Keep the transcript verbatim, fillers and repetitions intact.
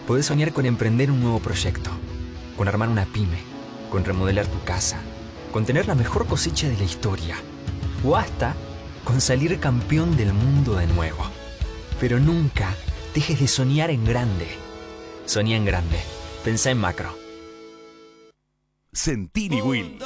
Podés soñar con emprender un nuevo proyecto, con armar una pyme, con remodelar tu casa, con tener la mejor cosecha de la historia, o hasta con salir campeón del mundo de nuevo. Pero nunca dejes de soñar en grande. Soñá en grande. Pensá en macro. Centini Will.